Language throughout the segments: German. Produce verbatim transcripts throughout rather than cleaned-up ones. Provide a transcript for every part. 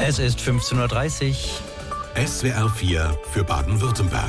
Es ist fünfzehn Uhr dreißig. S W R vier für Baden-Württemberg.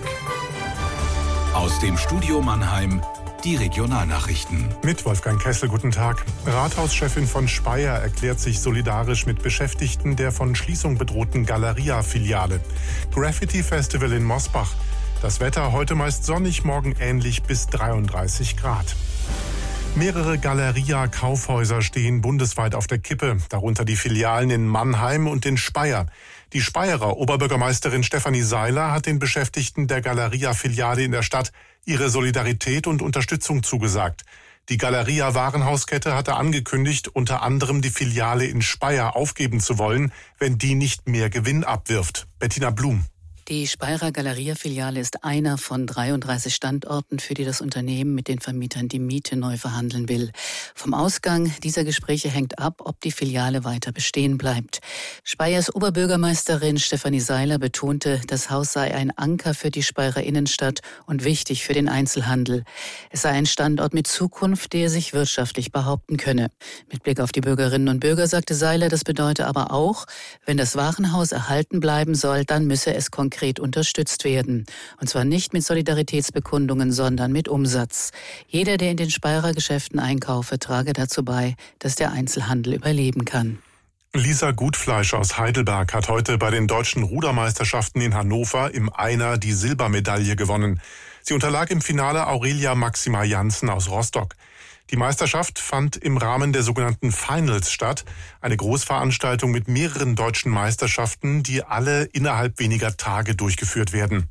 Aus dem Studio Mannheim die Regionalnachrichten. Mit Wolfgang Kessel, guten Tag. Rathauschefin von Speyer erklärt sich solidarisch mit Beschäftigten der von Schließung bedrohten Galeria-Filiale. Graffiti Festival in Mosbach. Das Wetter heute meist sonnig, morgen ähnlich bis dreiunddreißig Grad. Mehrere Galeria-Kaufhäuser stehen bundesweit auf der Kippe, darunter die Filialen in Mannheim und in Speyer. Die Speyerer Oberbürgermeisterin Stefanie Seiler hat den Beschäftigten der Galeria-Filiale in der Stadt ihre Solidarität und Unterstützung zugesagt. Die Galeria-Warenhauskette hatte angekündigt, unter anderem die Filiale in Speyer aufgeben zu wollen, wenn die nicht mehr Gewinn abwirft. Bettina Blum. Die Speyerer Galeria-Filiale ist einer von dreiunddreißig Standorten, für die das Unternehmen mit den Vermietern die Miete neu verhandeln will. Vom Ausgang dieser Gespräche hängt ab, ob die Filiale weiter bestehen bleibt. Speyers Oberbürgermeisterin Stefanie Seiler betonte, das Haus sei ein Anker für die Speyerer Innenstadt und wichtig für den Einzelhandel. Es sei ein Standort mit Zukunft, der sich wirtschaftlich behaupten könne. Mit Blick auf die Bürgerinnen und Bürger sagte Seiler, das bedeute aber auch, wenn das Warenhaus erhalten bleiben soll, dann müsse es konkret unterstützt werden. Und zwar nicht mit Solidaritätsbekundungen, sondern mit Umsatz. Jeder, der in den Speyerer Geschäften einkaufe, trage dazu bei, dass der Einzelhandel überleben kann. Lisa Gutfleisch aus Heidelberg hat heute bei den deutschen Rudermeisterschaften in Hannover im Einer die Silbermedaille gewonnen. Sie unterlag im Finale Aurelia Maxima Janssen aus Rostock. Die Meisterschaft fand im Rahmen der sogenannten Finals statt, eine Großveranstaltung mit mehreren deutschen Meisterschaften, die alle innerhalb weniger Tage durchgeführt werden.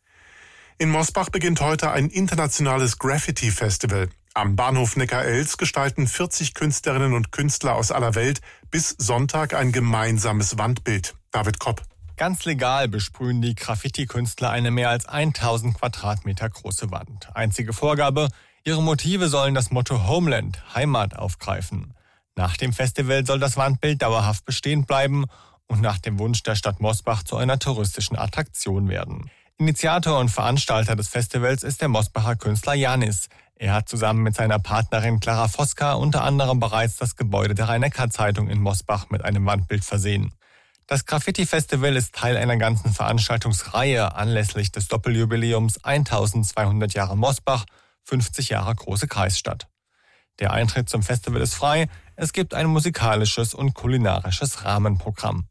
In Mosbach beginnt heute ein internationales Graffiti-Festival. Am Bahnhof Neckar-Elz gestalten vierzig Künstlerinnen und Künstler aus aller Welt bis Sonntag ein gemeinsames Wandbild. David Kopp. Ganz legal besprühen die Graffiti-Künstler eine mehr als tausend Quadratmeter große Wand. Einzige Vorgabe: ihre Motive sollen das Motto Homeland, Heimat, aufgreifen. Nach dem Festival soll das Wandbild dauerhaft bestehen bleiben und nach dem Wunsch der Stadt Mosbach zu einer touristischen Attraktion werden. Initiator und Veranstalter des Festivals ist der Mosbacher Künstler Janis. Er hat zusammen mit seiner Partnerin Clara Foska unter anderem bereits das Gebäude der Rhein-Neckar-Zeitung in Mosbach mit einem Wandbild versehen. Das Graffiti-Festival ist Teil einer ganzen Veranstaltungsreihe anlässlich des Doppeljubiläums zwölfhundert Jahre Mosbach, fünfzig Jahre große Kreisstadt. Der Eintritt zum Festival ist frei. Es gibt ein musikalisches und kulinarisches Rahmenprogramm.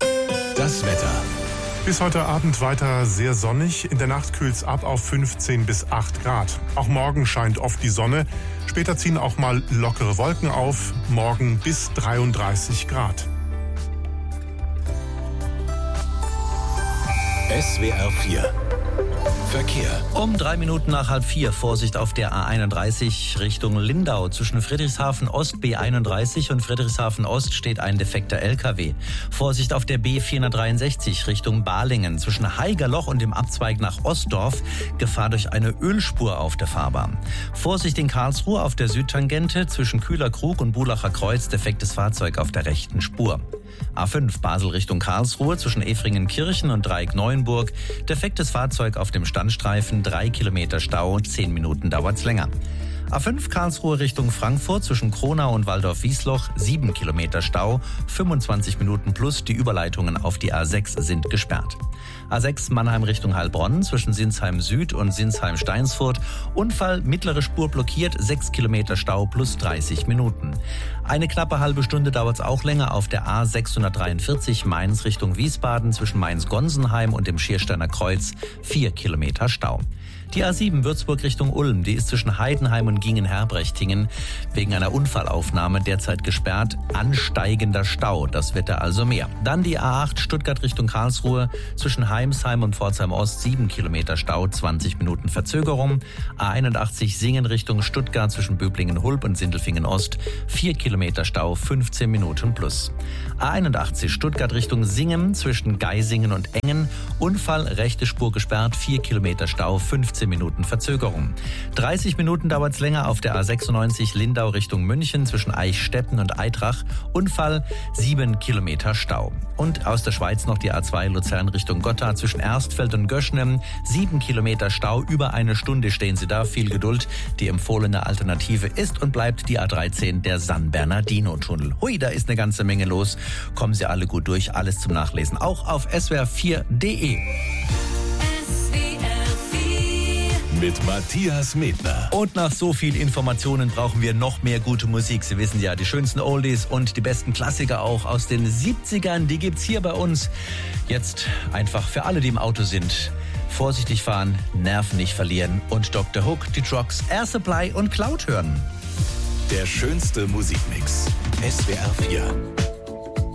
Das Wetter. Bis heute Abend weiter sehr sonnig. In der Nacht kühlt's ab auf fünfzehn bis acht Grad. Auch morgen scheint oft die Sonne. Später ziehen auch mal lockere Wolken auf. Morgen bis dreiunddreißig Grad. S W R vier Verkehr. Um drei Minuten nach halb vier. Vorsicht auf der A einunddreißig Richtung Lindau. Zwischen Friedrichshafen Ost B einunddreißig und Friedrichshafen Ost steht ein defekter L K W. Vorsicht auf der B vierhundertdreiundsechzig Richtung Balingen. Zwischen Haigerloch und dem Abzweig nach Ostdorf Gefahr durch eine Ölspur auf der Fahrbahn. Vorsicht in Karlsruhe auf der Südtangente. Zwischen Kühlerkrug und Bulacher Kreuz defektes Fahrzeug auf der rechten Spur. A fünf Basel Richtung Karlsruhe zwischen Efringenkirchen und Dreieck-Neuenburg. Defektes Fahrzeug auf dem Standstreifen, drei Kilometer Stau, zehn Minuten dauert's länger. A fünf Karlsruhe Richtung Frankfurt zwischen Kronau und Waldorf-Wiesloch, sieben Kilometer Stau, fünfundzwanzig Minuten plus, die Überleitungen auf die A sechs sind gesperrt. A sechs Mannheim Richtung Heilbronn zwischen Sinsheim Süd und Sinsheim Steinsfurt. Unfall, mittlere Spur blockiert, sechs Kilometer Stau plus dreißig Minuten. Eine knappe halbe Stunde dauert es auch länger auf der A sechshundertdreiundvierzig Mainz Richtung Wiesbaden zwischen Mainz-Gonsenheim und dem Schiersteiner Kreuz, vier Kilometer Stau. Die A sieben Würzburg Richtung Ulm, die ist zwischen Heidenheim und Gingen-Herbrechtingen wegen einer Unfallaufnahme derzeit gesperrt. Ansteigender Stau, das wird da also mehr. Dann die A acht Stuttgart Richtung Karlsruhe, zwischen Heimsheim und Pforzheim Ost sieben Kilometer Stau, zwanzig Minuten Verzögerung. A einundachtzig Singen Richtung Stuttgart zwischen Böblingen-Hulb und Sindelfingen Ost, vier Kilometer Stau, fünfzehn Minuten plus. A einundachtzig Stuttgart Richtung Singen zwischen Geisingen und Engen, Unfall, rechte Spur gesperrt, vier Kilometer Stau, fünfzehn Minuten Verzögerung. dreißig Minuten dauert es länger auf der A sechsundneunzig Lindau Richtung München zwischen Eichstätten und Eitrach. Unfall, sieben Kilometer Stau. Und aus der Schweiz noch die A zwei Luzern Richtung Gotha zwischen Erstfeld und Göschnem. sieben Kilometer Stau, über eine Stunde stehen Sie da. Viel Geduld. Die empfohlene Alternative ist und bleibt die A dreizehn der Sannberg. Bernardino-Tunnel. Hui, da ist eine ganze Menge los. Kommen Sie alle gut durch, alles zum Nachlesen, auch auf S W R vier punkt de. Mit Matthias Medner. Und nach so viel Informationen brauchen wir noch mehr gute Musik. Sie wissen ja, die schönsten Oldies und die besten Klassiker auch aus den siebzigern, die gibt's hier bei uns. Jetzt einfach für alle, die im Auto sind. Vorsichtig fahren, Nerven nicht verlieren und Doktor Hook, die Trucks, Air Supply und Cloud hören. Der schönste Musikmix. S W R vier.